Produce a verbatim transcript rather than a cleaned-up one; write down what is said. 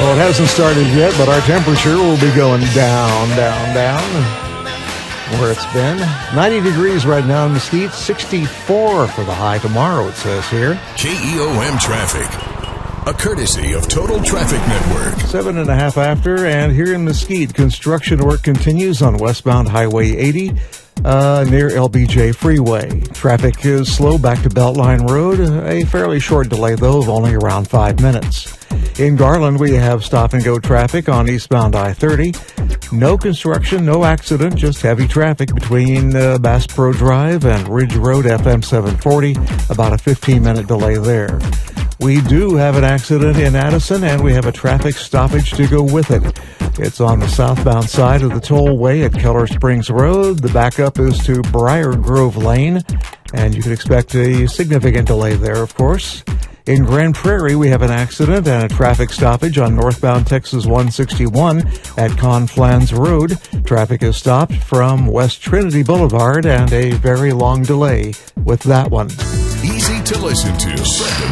Well, it hasn't started yet, but our temperature will be going down, down, down. Where it's been. ninety degrees right now in Mesquite, sixty-four for the high tomorrow, it says here. K E O M Traffic, a courtesy of Total Traffic Network. Seven and a half after, and here in Mesquite, construction work continues on westbound Highway eighty uh, near L B J Freeway. Traffic is slow back to Beltline Road. A fairly short delay, though, of only around five minutes. In Garland, we have stop-and-go traffic on eastbound I thirty. No construction, no accident, just heavy traffic between uh, Bass Pro Drive and Ridge Road F M seven forty, about a fifteen-minute delay there. We do have an accident in Addison, and we have a traffic stoppage to go with it. It's on the southbound side of the tollway at Keller Springs Road. The backup is to Briar Grove Lane, and you can expect a significant delay there, of course. In Grand Prairie, we have an accident and a traffic stoppage on northbound Texas one sixty-one at Conflans Road. Traffic is stopped from West Trinity Boulevard and a very long delay with that one. Easy to listen to.